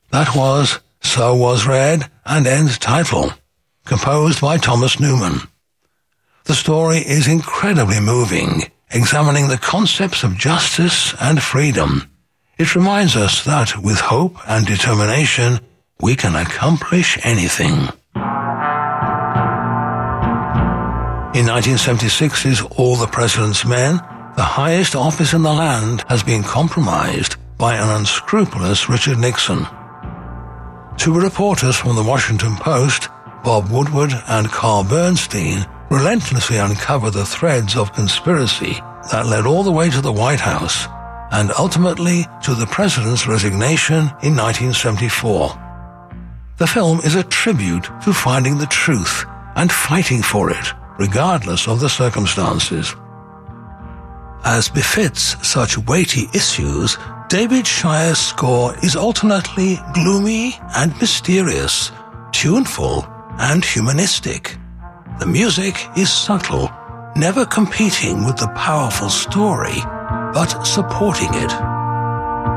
That was So Was Red and End Title, composed by Thomas Newman. The story is incredibly moving, examining the concepts of justice and freedom. It reminds us that with hope and determination, we can accomplish anything. In 1976's All the President's Men, the highest office in the land has been compromised by an unscrupulous Richard Nixon. Two reporters from the Washington Post, Bob Woodward and Carl Bernstein, relentlessly uncover the threads of conspiracy that led all the way to the White House and ultimately to the president's resignation in 1974. The film is a tribute to finding the truth and fighting for it, regardless of the circumstances. As befits such weighty issues, David Shire's score is alternately gloomy and mysterious, tuneful and humanistic. The music is subtle, never competing with the powerful story, but supporting it.